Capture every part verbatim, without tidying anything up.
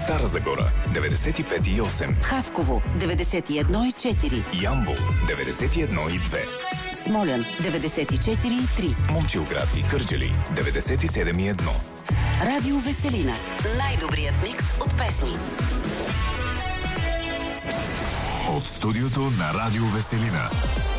Стара Загора деветдесет и пет и осем, Хасково деветдесет и едно и четири, Ямбол деветдесет и едно и две, Смолян деветдесет и четири и три, Момчилград и Кърджали деветдесет и седем и едно. Радио Веселина. Най-добрият микс от песни. От студиото на Радио Веселина.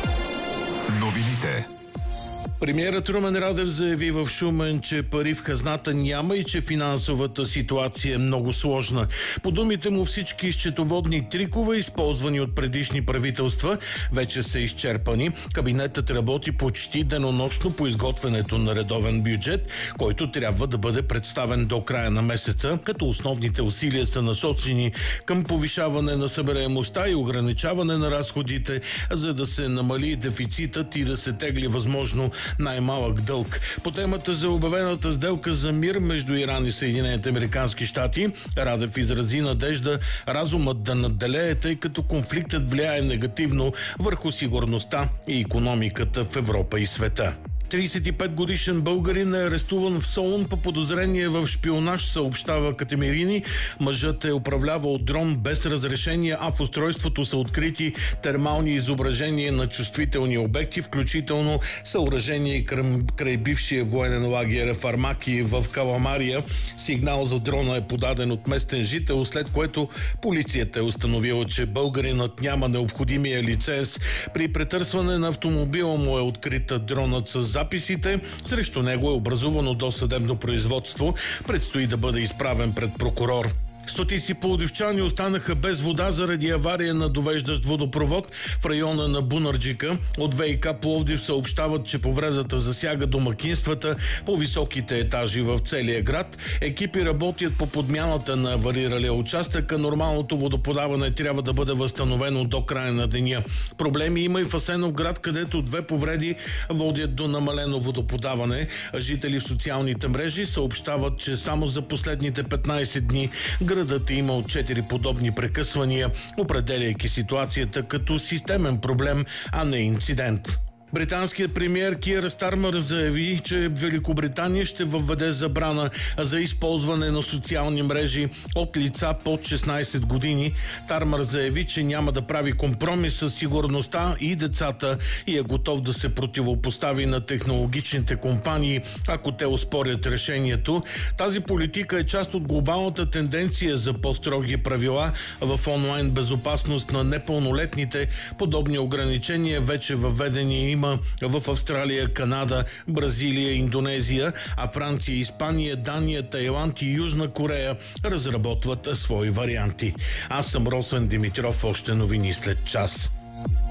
Новините. Премиерът Румен Радев заяви в Шумен, че пари в хазната няма и че финансовата ситуация е много сложна. По думите му, всички счетоводни трикове, използвани от предишни правителства, вече са изчерпани. Кабинетът работи почти денонощно по изготвянето на редовен бюджет, който трябва да бъде представен до края на месеца, като основните усилия са насочени към повишаване на събираемостта и ограничаване на разходите, за да се намали дефицитът и да се тегли възможно най-малък дълг. По темата за обявената сделка за мир между Иран и Съединените американски щати, Радев изрази надежда разумът да надделее, тъй като конфликтът влияе негативно върху сигурността и икономиката в Европа и света. тридесет и пет годишен българин е арестуван в Солун по подозрение в шпионаж, съобщава Катемирини. Мъжът е управлявал дрон без разрешение, а в устройството са открити термални изображения на чувствителни обекти, включително съоръжение край бившия военен лагер Фармаки в Каламария. Сигнал за дрона е подаден от местен жител, след което полицията е установила, че българинът няма необходимия лиценз. При претърсване на автомобила му е открита дронът с записите. Срещу него е образувано досъдебно производство. Предстои да бъде изправен пред прокурор. Стотици пловдивчани останаха без вода заради авария на довеждащ водопровод в района на Бунарджика. От ВиК Пловдив съобщават, че повредата засяга домакинствата по високите етажи в целия град. Екипи работят по подмяната на авариралия участък, а нормалното водоподаване трябва да бъде възстановено до края на деня. Проблеми има и в Асеновград, където две повреди водят до намалено водоподаване. Жители в социалните мрежи съобщават, че само за последните петнайсет дни градът е имал четири подобни прекъсвания, определяйки ситуацията като системен проблем, а не инцидент. Британският премиер Киер Стармър заяви, че Великобритания ще въведе забрана за използване на социални мрежи от лица под шестнайсет години. Стармър заяви, че няма да прави компромис с сигурността и децата и е готов да се противопостави на технологичните компании, ако те оспорят решението. Тази политика е част от глобалната тенденция за по-строги правила в онлайн безопасност на непълнолетните. Подобни ограничения вече въведени има в Австралия, Канада, Бразилия, Индонезия, а Франция, Испания, Дания, Тайланд и Южна Корея разработват свои варианти. Аз съм Росен Димитров, още новини след час.